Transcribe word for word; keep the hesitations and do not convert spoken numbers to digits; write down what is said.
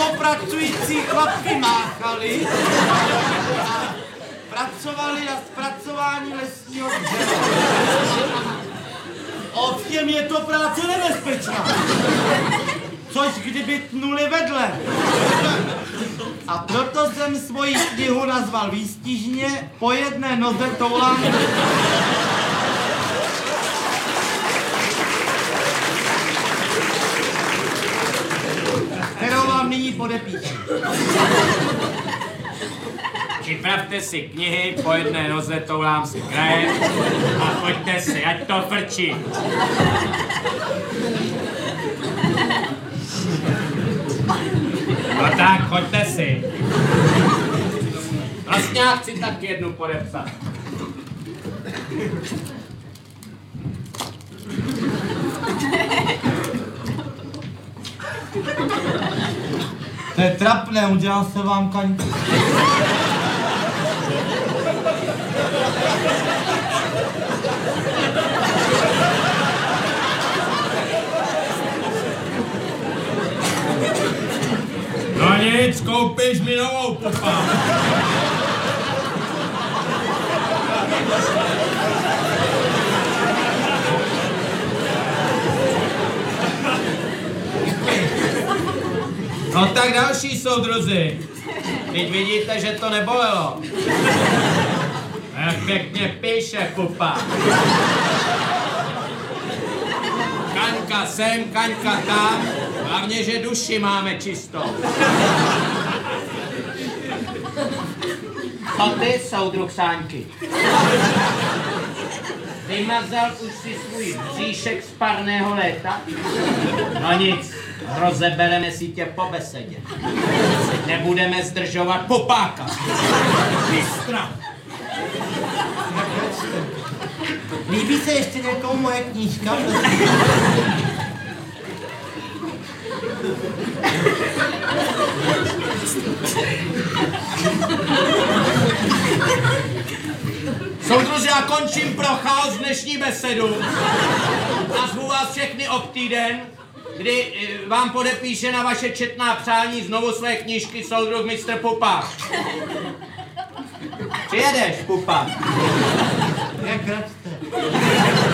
spolupracující chlapky máchali a pracovali na zpracování lesního dřeva. Ovšem je to práce nebezpečná. Což kdyby tnuli vedle. A proto jsem svoji knihu nazval výstižně Po jedné noze toulám. Kterou vám nyní podepíšu. Připravte si knihy, po jedné noze toulám si krajem a choďte si, ať to frčí. No tak, choďte si. Vlastně já chci tak jednu podepsat. To je trapné, udělal se vám kaňku. No nic, koupíš mi novou, pupa. No tak další soudruzi. Teď vidíte, že to nebolelo. Jak pěkně píše, pupa. Kaňka sem, kaňka tam. Hlavně, že duši máme čistou. Co ty, soudruh Sáňky? Vymazal už si svůj bříšek z parného léta? No nic, rozebereme si tě po besedě. Nebudeme zdržovat popáka. Mistra. Líbí se ještě někomu moje knížka? Soudruzi, já končím pro chaos dnešní besedu a zvu vás všechny ob týden, kdy vám podepíše na vaše četná přání znovu své knížky soudruh mistr Pupa. Přijedeš, Pupa? Jak račte.